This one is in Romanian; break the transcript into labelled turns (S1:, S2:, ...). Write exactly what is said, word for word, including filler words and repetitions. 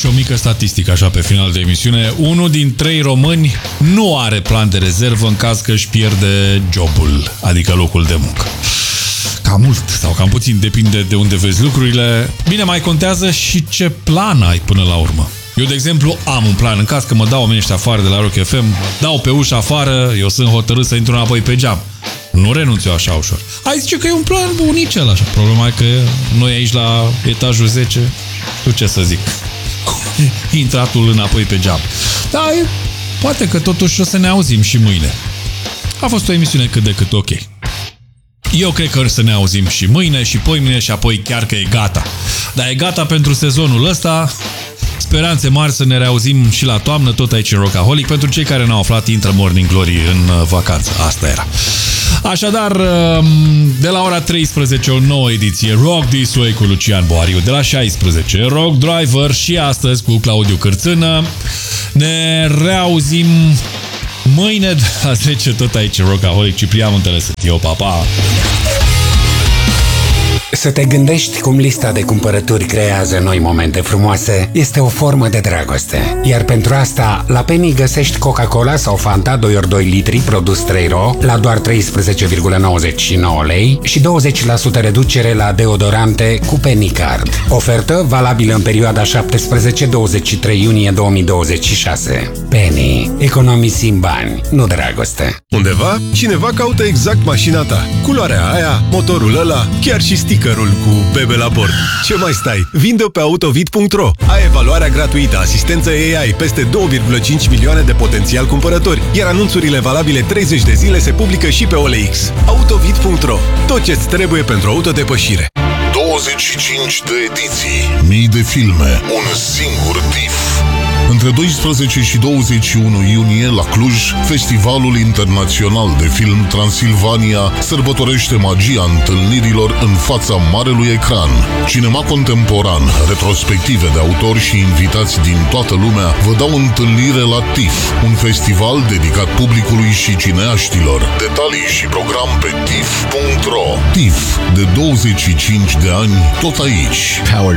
S1: și o mică statistică așa pe final de emisiune. Unul din trei români nu are plan de rezervă în caz că își pierde jobul, adică locul de muncă. Cam mult sau cam puțin, depinde de unde vezi lucrurile. Bine, mai contează și ce plan ai până la urmă. Eu, de exemplu, am un plan. În caz că mă dau oamenii ăștia afară de la Rock F M, dau pe ușa afară, eu sunt hotărât să intru înapoi pe geam. Nu renunț eu așa ușor. Hai, zice că e un plan bunicel așa. Problema e că noi aici la etajul zece, știu ce să zic, intratul înapoi pe geam. Dar poate că totuși o să ne auzim și mâine. A fost o emisiune cât de cât ok. Eu cred că o să ne auzim și mâine și poimâine și apoi chiar că e gata. Dar e gata pentru sezonul ăsta. Speranțe mari să ne reauzim și la toamnă, tot aici în Rockaholic. Pentru cei care n-au aflat, intră Morning Glory în vacanță. Asta era. Așadar, de la ora treisprezece, o nouă ediție Rock This Way cu Lucian Boariu. De la șaisprezece, Rock Driver și astăzi cu Claudiu Cârțână. Ne reauzim mâine de la zece, tot aici în Rockaholic. Ciprian Muntele sunt eu, pa, pa!
S2: Să te gândești cum lista de cumpărături creează noi momente frumoase este o formă de dragoste. Iar pentru asta, la Penny găsești Coca-Cola sau Fanta doi ori doi litri produs trei ro la doar treisprezece virgulă nouăzeci și nouă lei și douăzeci la sută reducere la deodorante cu Penny Card. Ofertă valabilă în perioada șaptesprezece douăzeci și trei iunie două mii douăzeci și șase. Penny. Economisim bani, nu dragoste.
S3: Undeva, cineva caută exact mașina ta. Culoarea aia, motorul ăla, chiar și stickerul cu bebe la bord. Ce mai stai? Vinde-o pe autovid punct ro. Ai evaluarea gratuită, asistență A I, peste două virgulă cinci milioane de potențial cumpărători, iar anunțurile valabile treizeci de zile se publică și pe O L X. autovid punct ro. Tot ce-ți trebuie pentru autodepășire.
S4: douăzeci și cinci de ediții, mii de filme, un singur T I F. Între doisprezece și douăzeci și unu iunie, la Cluj, Festivalul Internațional de Film Transilvania sărbătorește magia întâlnirilor în fața marelui ecran. Cinema contemporan, retrospective de autori și invitați din toată lumea vă dau întâlnire la T I F, un festival dedicat publicului și cineaștilor. Detalii și program pe tif punct ro. T I F, de douăzeci și cinci de ani, tot aici.